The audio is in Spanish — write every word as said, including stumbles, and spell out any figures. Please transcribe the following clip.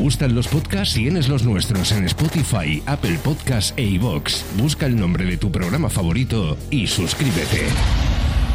gustan los podcasts? Tienes los nuestros en Spotify, Apple Podcasts e iVoox. Busca el nombre de tu programa favorito y suscríbete.